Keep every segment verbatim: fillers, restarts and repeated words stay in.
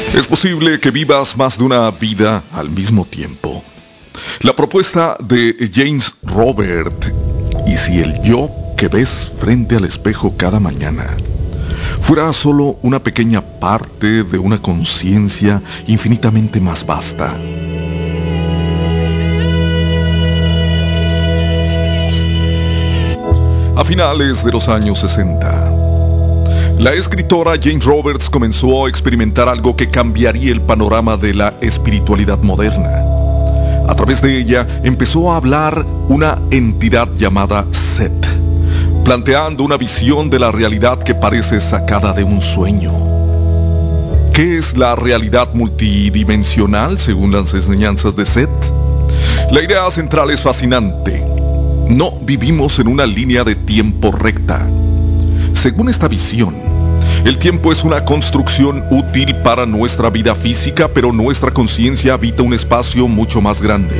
Es posible que vivas más de una vida al mismo tiempo. La propuesta de James Robert, ¿y si el yo que ves frente al espejo cada mañana fuera solo una pequeña parte de una conciencia infinitamente más vasta? A finales de los años sesenta, la escritora Jane Roberts comenzó a experimentar algo que cambiaría el panorama de la espiritualidad moderna. A través de ella empezó a hablar una entidad llamada Set, planteando una visión de la realidad que parece sacada de un sueño. ¿Qué es la realidad multidimensional según las enseñanzas de Set? La idea central es fascinante. No vivimos en una línea de tiempo recta. Según esta visión, el tiempo es una construcción útil para nuestra vida física, pero nuestra conciencia habita un espacio mucho más grande.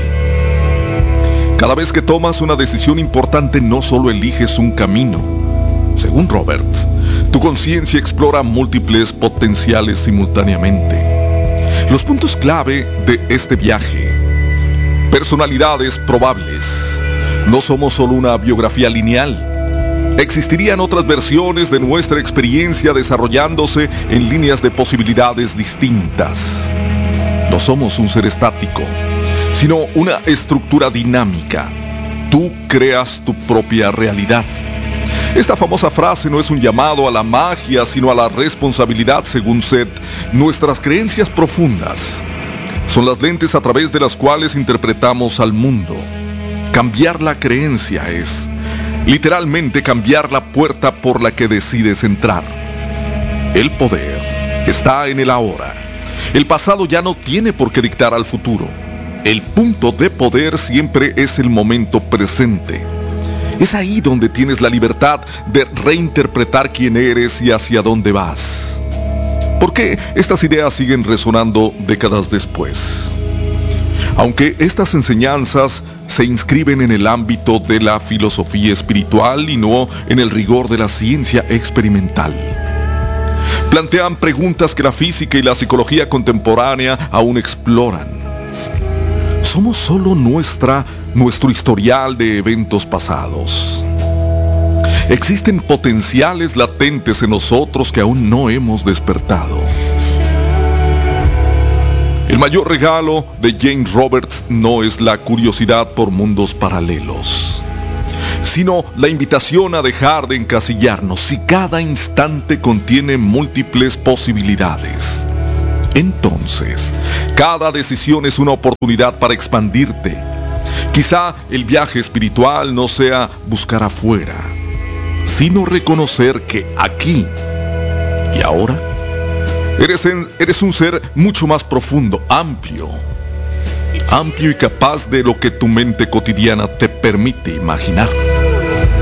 Cada vez que tomas una decisión importante, no solo eliges un camino. Según Roberts, tu conciencia explora múltiples potenciales simultáneamente. Los puntos clave de este viaje: personalidades probables. No somos solo una biografía lineal. Existirían otras versiones de nuestra experiencia desarrollándose en líneas de posibilidades distintas. No somos un ser estático, sino una estructura dinámica. Tú creas tu propia realidad. Esta famosa frase no es un llamado a la magia, sino a la responsabilidad, según Set. Nuestras creencias profundas son las lentes a través de las cuales interpretamos al mundo. Cambiar la creencia es literalmente cambiar la puerta por la que decides entrar. El poder está en el ahora. El pasado ya no tiene por qué dictar al futuro. El punto de poder siempre es el momento presente. Es ahí donde tienes la libertad de reinterpretar quién eres y hacia dónde vas. ¿Por qué estas ideas siguen resonando décadas después? Aunque estas enseñanzas se inscriben en el ámbito de la filosofía espiritual y no en el rigor de la ciencia experimental, plantean preguntas que la física y la psicología contemporánea aún exploran. ¿Somos solo nuestra, nuestro historial de eventos pasados? ¿Existen potenciales latentes en nosotros que aún no hemos despertado? El mayor regalo de Jane Roberts no es la curiosidad por mundos paralelos, sino la invitación a dejar de encasillarnos. Si cada instante contiene múltiples posibilidades, entonces cada decisión es una oportunidad para expandirte. Quizá el viaje espiritual no sea buscar afuera, sino reconocer que aquí y ahora Eres, en, eres un ser mucho más profundo, amplio, amplio y capaz de lo que tu mente cotidiana te permite imaginar.